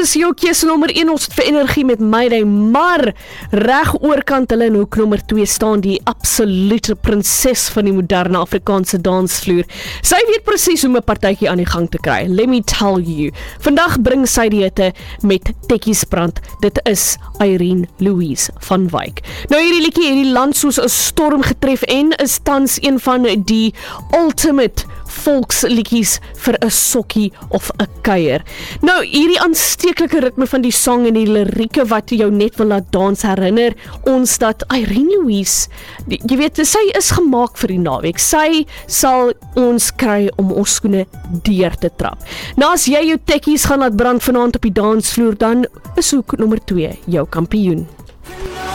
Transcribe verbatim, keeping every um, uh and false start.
Dis jou keuse nommer een, ons het vir energie met Mayday, maar reg oorkant hulle in hoek nommer twee staan die absolute prinses van die moderne Afrikaanse dansvloer. Sy weet presies hoe om 'n partytjie aan die gang te kry. Let me tell you. Vandag bring sy die hitte met Tekkies brand. Dit is Irene Louise van Wyk. Nou hierdie liedjie het die land soos 'n storm getref en is tans een van die ultimate volksliedjies vir 'n sokkie of 'n kuier. Nou hierdie aansteeklike ritme van die sang en die lirieke wat jou net wil laat dans herinner ons dat Irene Louise, die, jy weet, sy is gemaak vir die naweek. Sy sal ons kry om ons skoene deur te trap. Nou as jy jou tekkies gaan laat brand vanaand op die dansvloer, dan is hoek nommer twee jou kampioen.